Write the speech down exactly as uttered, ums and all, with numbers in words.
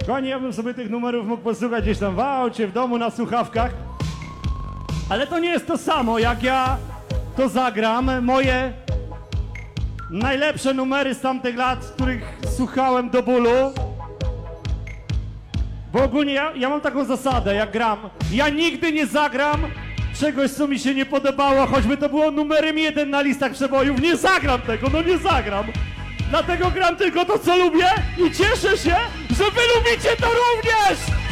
Kochani, ja bym sobie tych numerów mógł posłuchać gdzieś tam w aucie, w domu, na słuchawkach. Ale to nie jest to samo, jak ja to zagram. Moje najlepsze numery z tamtych lat, których słuchałem do bólu. Bo ogólnie ja, ja mam taką zasadę, jak gram. Ja nigdy nie zagram czegoś, co mi się nie podobało, choćby to było numerem jeden na listach przebojów. Nie zagram tego, no nie zagram. Dlatego gram tylko to, co lubię i cieszę się, że wy lubicie to również!